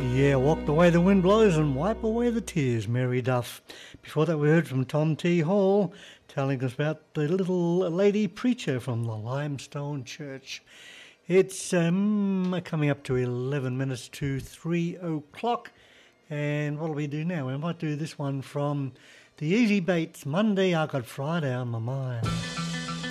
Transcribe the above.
Yeah, Walk the Way the Wind Blows and Wipe Away the Tears, Mary Duff. Before that we heard from Tom T. Hall telling us about the little lady preacher from the Limestone Church. It's coming up to 11 minutes to 3 o'clock. And what will we do now? We might do this one from the Easy Bates, Monday I Got Friday on My Mind.